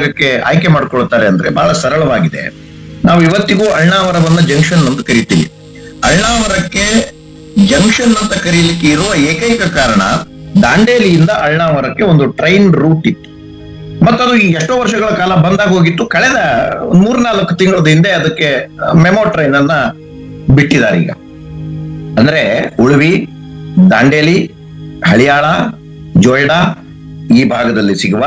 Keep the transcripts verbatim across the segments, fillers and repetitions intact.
ಜಾಗಕ್ಕೆ ಆಯ್ಕೆ ಮಾಡ್ಕೊಳ್ತಾರೆ ಅಂದ್ರೆ ಬಹಳ ಸರಳವಾಗಿದೆ. ನಾವು ಇವತ್ತಿಗೂ ಅಳ್ನಾವರವನ್ನ ಜಂಕ್ಷನ್ ಅಂತ ಕರಿತೀವಿ. ಅಳ್ನಾವರಕ್ಕೆ ಜಂಕ್ಷನ್ ಅಂತ ಕರೀಲಿಕ್ಕೆ ಇರುವ ಏಕೈಕ ಕಾರಣ ದಾಂಡೇಲಿಯಿಂದ ಅಳ್ನಾವರಕ್ಕೆ ಒಂದು ಟ್ರೈನ್ ರೂಟ್ ಇತ್ತು. ಮತ್ತದು ಈ ಎಷ್ಟೋ ವರ್ಷಗಳ ಕಾಲ ಬಂದಾಗ ಹೋಗಿತ್ತು. ಕಳೆದ ಮೂರ್ನಾಲ್ಕು ತಿಂಗಳ ಹಿಂದೆ ಅದಕ್ಕೆ ಮೆಮೊ ಟ್ರೈನ್ ಅನ್ನ ಬಿಟ್ಟಿದ್ದಾರೆ ಈಗ. ಅಂದ್ರೆ ಉಳುವಿ, ದಾಂಡೇಲಿ, ಹಳಿಯಾಳ, ಜೋಯ್ಡಾ ಈ ಭಾಗದಲ್ಲಿ ಸಿಗುವ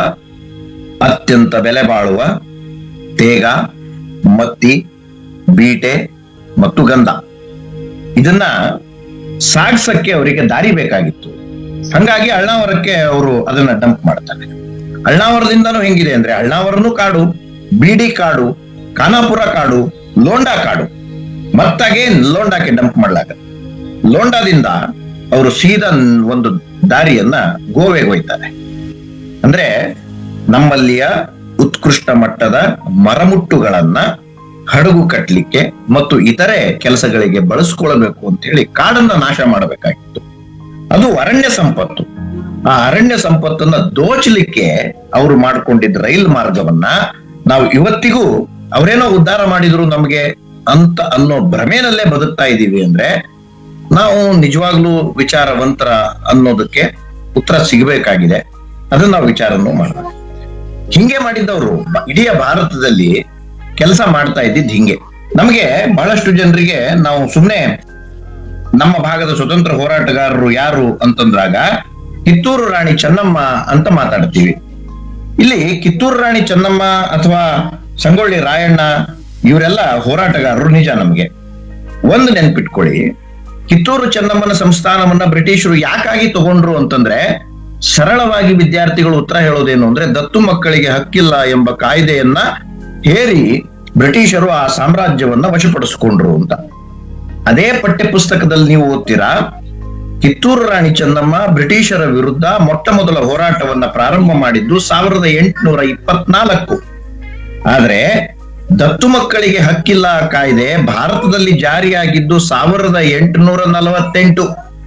ಅತ್ಯಂತ ಬೆಲೆ ಬಾಳುವ ತೇಗ, ಮತ್ತಿ, ಬೀಟೆ ಮತ್ತು ಗಂಧ ಇದನ್ನ ಸಾಗಿಸಕ್ಕೆ ಅವರಿಗೆ ದಾರಿ ಬೇಕಾಗಿತ್ತು. ಹಂಗಾಗಿ ಅಳ್ನಾವರಕ್ಕೆ ಅವರು ಅದನ್ನ ಡಂಪ್ ಮಾಡ್ತಾರೆ. ಅಳ್ನಾವರದಿಂದನೂ ಹೆಂಗಿದೆ ಅಂದ್ರೆ ಅಳ್ನಾವರನು ಕಾಡು, ಬೀಡಿ ಕಾಡು, ಖಾನಾಪುರ ಕಾಡು, ಲೋಂಡಾ ಕಾಡು, ಮತ್ತಾಗೆ ಲೋಂಡಾಕ್ಕೆ ಡಂಪ್ ಮಾಡ್ಲಾಗತ್ತೆ. ಲೋಂಡಾದಿಂದ ಅವರು ಸೀದಾ ಒಂದು ದಾರಿಯನ್ನ ಗೋವೆಗೆ ಹೋಯ್ತಾರೆ. ಅಂದ್ರೆ ನಮ್ಮಲ್ಲಿಯ ಉತ್ಕೃಷ್ಟ ಮಟ್ಟದ ಮರಮುಟ್ಟುಗಳನ್ನ ಹಡಗು ಕಟ್ಟಲಿಕ್ಕೆ ಮತ್ತು ಇತರೆ ಕೆಲಸಗಳಿಗೆ ಬಳಸ್ಕೊಳ್ಬೇಕು ಅಂತ ಹೇಳಿ ಕಾಡನ್ನ ನಾಶ ಮಾಡಬೇಕಾಗಿತ್ತು. ಅದು ಅರಣ್ಯ ಸಂಪತ್ತು. ಆ ಅರಣ್ಯ ಸಂಪತ್ತನ್ನ ದೋಚಲಿಕ್ಕೆ ಅವರು ಮಾಡ್ಕೊಂಡಿದ್ದ ರೈಲು ಮಾರ್ಗವನ್ನ ನಾವು ಇವತ್ತಿಗೂ ಅವರೇನೋ ಉದ್ಧಾರ ಮಾಡಿದ್ರು ನಮ್ಗೆ ಅಂತ ಅನ್ನೋ ಭ್ರಮೆನಲ್ಲೇ ಬದುಕ್ತಾ ಇದ್ದೀವಿ ಅಂದ್ರೆ ನಾವು ನಿಜವಾಗ್ಲೂ ವಿಚಾರವಂತರ ಅನ್ನೋದಕ್ಕೆ ಉತ್ತರ ಸಿಗಬೇಕಾಗಿದೆ. ಅದನ್ನ ನಾವು ವಿಚಾರನೂ ಮಾಡಬೇಕು. ಹಿಂಗೆ ಮಾಡಿದ್ದವರು ಇಡೀ ಭಾರತದಲ್ಲಿ ಕೆಲಸ ಮಾಡ್ತಾ ಇದ್ದಿದ್ದು ಹಿಂಗೆ. ನಮಗೆ ಬಹಳಷ್ಟು ಜನರಿಗೆ ನಾವು ಸುಮ್ನೆ ನಮ್ಮ ಭಾಗದ ಸ್ವತಂತ್ರ ಹೋರಾಟಗಾರರು ಯಾರು ಅಂತಂದ್ರಾಗ ಕಿತ್ತೂರು ರಾಣಿ ಚೆನ್ನಮ್ಮ ಅಂತ ಮಾತಾಡ್ತೀವಿ. ಇಲ್ಲಿ ಕಿತ್ತೂರು ರಾಣಿ ಚೆನ್ನಮ್ಮ ಅಥವಾ ಸಂಗೊಳ್ಳಿ ರಾಯಣ್ಣ ಇವರೆಲ್ಲ ಹೋರಾಟಗಾರರು ನಿಜ. ನಮ್ಗೆ ಒಂದು ನೆನ್ಪಿಟ್ಕೊಳ್ಳಿ, ಕಿತ್ತೂರು ಚೆನ್ನಮ್ಮನ ಸಂಸ್ಥಾನವನ್ನ ಬ್ರಿಟಿಷರು ಯಾಕಾಗಿ ತಗೊಂಡ್ರು ಅಂತಂದ್ರೆ ಸರಳವಾಗಿ ವಿದ್ಯಾರ್ಥಿಗಳು ಉತ್ತರ ಹೇಳೋದೇನು ಅಂದ್ರೆ ದತ್ತು ಮಕ್ಕಳಿಗೆ ಹಕ್ಕಿಲ್ಲ ಎಂಬ ಕಾಯ್ದೆಯನ್ನ ಹೇರಿ ಬ್ರಿಟಿಷರು ಆ ಸಾಮ್ರಾಜ್ಯವನ್ನ ವಶಪಡಿಸಿಕೊಂಡ್ರು ಅಂತ. ಅದೇ ಪಠ್ಯ ಪುಸ್ತಕದಲ್ಲಿ ನೀವು ಓದ್ತೀರಾ, ಕಿತ್ತೂರು ರಾಣಿ ಚೆನ್ನಮ್ಮ ಬ್ರಿಟಿಷರ ವಿರುದ್ಧ ಮೊಟ್ಟ ಮೊದಲ ಹೋರಾಟವನ್ನ ಪ್ರಾರಂಭ ಮಾಡಿದ್ದು ಸಾವಿರದ ಎಂಟುನೂರ ಇಪ್ಪತ್ನಾಲ್ಕು. ಆದ್ರೆ ದತ್ತು ಮಕ್ಕಳಿಗೆ ಹಕ್ಕಿಲ್ಲ ಕಾಯ್ದೆ ಭಾರತದಲ್ಲಿ ಜಾರಿಯಾಗಿದ್ದು ಸಾವಿರದ ಎಂಟುನೂರ ನಲವತ್ತೆಂಟು.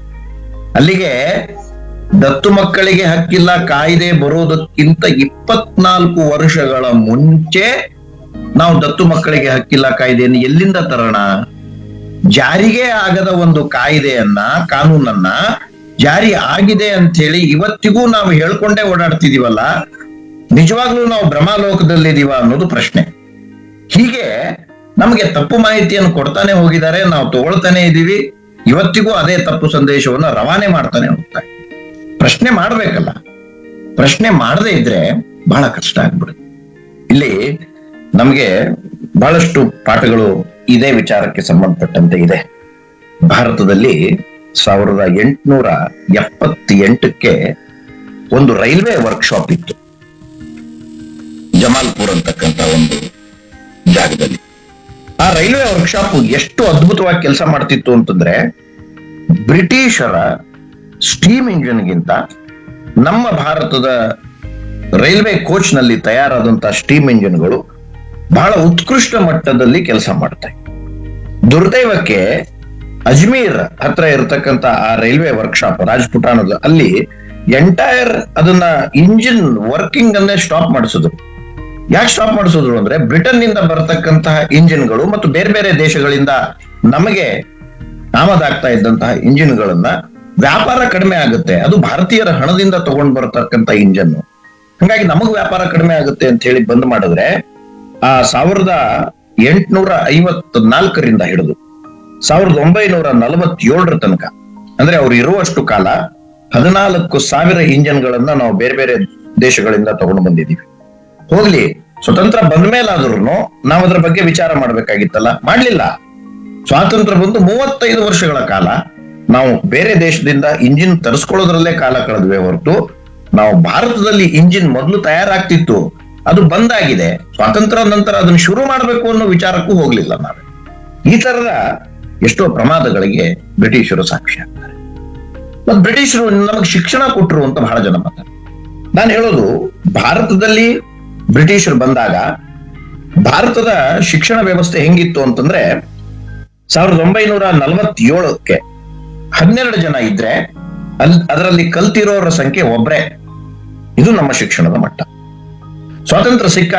ಅಲ್ಲಿಗೆ ದತ್ತು ಮಕ್ಕಳಿಗೆ ಹಕ್ಕಿಲ್ಲ ಕಾಯ್ದೆ ಬರೋದಕ್ಕಿಂತ ಇಪ್ಪತ್ನಾಲ್ಕು ವರ್ಷಗಳ ಮುಂಚೆ ನಾವು ದತ್ತು ಮಕ್ಕಳಿಗೆ ಹಕ್ಕಿಲ್ಲ ಕಾಯ್ದೆಯನ್ನು ಎಲ್ಲಿಂದ ತರೋಣ? ಜಾರಿಗೆ ಆಗದ ಒಂದು ಕಾಯ್ದೆಯನ್ನ, ಕಾನೂನನ್ನ ಜಾರಿ ಆಗಿದೆ ಅಂತ ಹೇಳಿ ಇವತ್ತಿಗೂ ನಾವು ಹೇಳ್ಕೊಂಡೇ ಓಡಾಡ್ತಿದೀವಲ್ಲ, ನಿಜವಾಗ್ಲೂ ನಾವು ಭ್ರಮಾಲೋಕದಲ್ಲಿದೀವ ಅನ್ನೋದು ಪ್ರಶ್ನೆ. ಹೀಗೆ ನಮಗೆ ತಪ್ಪು ಮಾಹಿತಿಯನ್ನು ಕೊಡ್ತಾನೆ ಹೋಗಿದ್ದಾರೆ, ನಾವು ತಗೊಳ್ತಾನೆ ಇದೀವಿ. ಇವತ್ತಿಗೂ ಅದೇ ತಪ್ಪು ಸಂದೇಶವನ್ನ ರವಾನೆ ಮಾಡ್ತಾನೆ ಹೋಗ್ತಾರೆ. ಪ್ರಶ್ನೆ ಮಾಡ್ಬೇಕಲ್ಲ, ಪ್ರಶ್ನೆ ಮಾಡದೇ ಇದ್ರೆ ಬಹಳ ಕಷ್ಟ ಆಗ್ಬಿಡುತ್ತೆ. ಇಲ್ಲಿ ನಮ್ಗೆ ಬಹಳಷ್ಟು ಪಾಠಗಳು ಇದೇ ವಿಚಾರಕ್ಕೆ ಸಂಬಂಧಪಟ್ಟಂತೆ ಇದೆ. ಭಾರತದಲ್ಲಿ ಸಾವಿರದ ಎಂಟುನೂರ ಎಪ್ಪತ್ತೆಂಟಕ್ಕೆ ಒಂದು ರೈಲ್ವೆ ವರ್ಕ್ಶಾಪ್ ಇತ್ತು ಜಮಾಲ್ಪುರ್ ಅಂತಕ್ಕಂತ ಒಂದು ಜಾಗದಲ್ಲಿ. ಆ ರೈಲ್ವೆ ವರ್ಕ್ಶಾಪ್ ಎಷ್ಟು ಅದ್ಭುತವಾಗಿ ಕೆಲಸ ಮಾಡ್ತಿತ್ತು ಅಂತಂದ್ರೆ ಬ್ರಿಟಿಷರ ಸ್ಟೀಮ್ ಇಂಜಿನ್ಗಿಂತ ನಮ್ಮ ಭಾರತದ ರೈಲ್ವೆ ಕೋಚ್ ನಲ್ಲಿ ತಯಾರಾದಂತಹ ಸ್ಟೀಮ್ ಇಂಜಿನ್ಗಳು ಬಹಳ ಉತ್ಕೃಷ್ಟ ಮಟ್ಟದಲ್ಲಿ ಕೆಲಸ ಮಾಡ್ತಾರೆ. ದುರ್ದೈವಕ್ಕೆ ಅಜ್ಮೀರ್ ಹತ್ರ ಇರತಕ್ಕಂತ ಆ ರೈಲ್ವೆ ವರ್ಕ್ಶಾಪ್ ರಾಜ್ಪುಟಾನದ ಅಲ್ಲಿ ಎಂಟೈರ್ ಅದನ್ನ ಇಂಜಿನ್ ವರ್ಕಿಂಗ್ ಅನ್ನೇ ಸ್ಟಾಪ್ ಮಾಡಿಸಿದ್ರು. ಯಾಕೆ ಸ್ಟಾಪ್ ಮಾಡಿಸಿದ್ರು ಅಂದ್ರೆ ಬ್ರಿಟನ್ ನಿಂದ ಬರತಕ್ಕಂತಹ ಇಂಜಿನ್ಗಳು ಮತ್ತು ಬೇರೆ ಬೇರೆ ದೇಶಗಳಿಂದ ನಮಗೆ ಆಮದಾಗ್ತಾ ಇದ್ದಂತಹ ಇಂಜಿನ್ಗಳನ್ನ ವ್ಯಾಪಾರ ಕಡಿಮೆ ಆಗುತ್ತೆ, ಅದು ಭಾರತೀಯರ ಹಣದಿಂದ ತಗೊಂಡ್ ಬರತಕ್ಕಂತ ಇಂಜನ್, ಹಂಗಾಗಿ ನಮಗ್ ವ್ಯಾಪಾರ ಕಡಿಮೆ ಆಗುತ್ತೆ ಅಂತ ಹೇಳಿ ಬಂದ್ ಮಾಡಿದ್ರೆ ಆ ಸಾವಿರದ ಎಂಟುನೂರ ಐವತ್ ನಾಲ್ಕರಿಂದ ಹಿಡಿದು ಸಾವಿರದ ಒಂಬೈನೂರ ನಲವತ್ತೇಳರ ತನಕ ಅಂದ್ರೆ ಅವ್ರು ಇರುವಷ್ಟು ಕಾಲ ಹದಿನಾಲ್ಕು ಸಾವಿರ ಇಂಜನ್ಗಳನ್ನ ನಾವು ಬೇರೆ ಬೇರೆ ದೇಶಗಳಿಂದ ತಗೊಂಡು ಬಂದಿದ್ದೀವಿ. ಹೋಗ್ಲಿ, ಸ್ವತಂತ್ರ ಬಂದ ಮೇಲಾದ್ರೂ ನಾವು ಅದ್ರ ಬಗ್ಗೆ ವಿಚಾರ ಮಾಡ್ಬೇಕಾಗಿತ್ತಲ್ಲ, ಮಾಡ್ಲಿಲ್ಲ. ಸ್ವಾತಂತ್ರ್ಯ ಬಂದು ಮೂವತ್ತೈದು ವರ್ಷಗಳ ಕಾಲ ನಾವು ಬೇರೆ ದೇಶದಿಂದ ಇಂಜಿನ್ ತರಿಸ್ಕೊಳ್ಳೋದ್ರಲ್ಲೇ ಕಾಲ ಕಳೆದ್ವಿ ಹೊರತು ನಾವು ಭಾರತದಲ್ಲಿ ಇಂಜಿನ್ ಮೊದಲು ತಯಾರಾಗ್ತಿತ್ತು, ಅದು ಬಂದಾಗಿದೆ. ಸ್ವಾತಂತ್ರ್ಯ ನಂತರ ಅದನ್ನ ಶುರು ಮಾಡ್ಬೇಕು ಅನ್ನೋ ವಿಚಾರಕ್ಕೂ ಹೋಗ್ಲಿಲ್ಲ ನಾವೇ. ಈ ತರದ ಎಷ್ಟೋ ಪ್ರಮಾದಗಳಿಗೆ ಬ್ರಿಟಿಷರು ಸಾಕ್ಷಿ ಆಗ್ತಾರೆ. ಮತ್ ಬ್ರಿಟಿಷರು ನಮಗೆ ಶಿಕ್ಷಣ ಕೊಟ್ಟರು ಅಂತ ಬಹಳ ಜನ ಮಾತಾಡ್ತಾರೆ. ನಾನು ಹೇಳೋದು, ಭಾರತದಲ್ಲಿ ಬ್ರಿಟಿಷರು ಬಂದಾಗ ಭಾರತದ ಶಿಕ್ಷಣ ವ್ಯವಸ್ಥೆ ಹೆಂಗಿತ್ತು ಅಂತಂದ್ರೆ ಸಾವಿರದ ಒಂಬೈನೂರ ನಲವತ್ತೇಳಕ್ಕೆ ಹನ್ನೆರಡು ಜನ ಇದ್ರೆ ಅಲ್ ಅದರಲ್ಲಿ ಕಲ್ತಿರೋರ ಸಂಖ್ಯೆ ಒಬ್ರೇ. ಇದು ನಮ್ಮ ಶಿಕ್ಷಣದ ಮಟ್ಟ. ಸ್ವಾತಂತ್ರ್ಯ ಸಿಕ್ಕ